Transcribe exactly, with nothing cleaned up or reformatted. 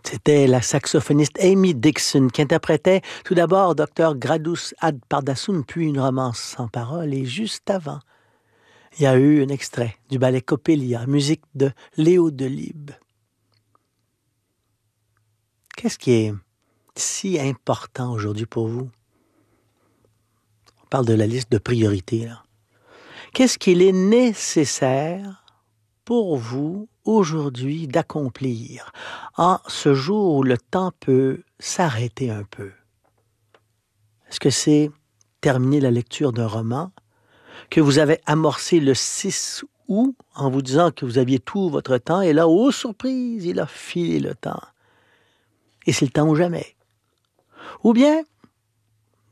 C'était la saxophoniste Amy Dixon qui interprétait tout d'abord Docteur Gradus ad Pardassum, puis une romance sans parole. Et juste avant, il y a eu un extrait du ballet Coppelia, musique de Léo Delibes. Qu'est-ce qui est si important aujourd'hui pour vous? On parle de la liste de priorités, là. Qu'est-ce qu'il est nécessaire pour vous aujourd'hui d'accomplir en ce jour où le temps peut s'arrêter un peu? Est-ce que c'est terminer la lecture d'un roman que vous avez amorcé le six août en vous disant que vous aviez tout votre temps et là, oh surprise, il a filé le temps. Et c'est le temps ou jamais. Ou bien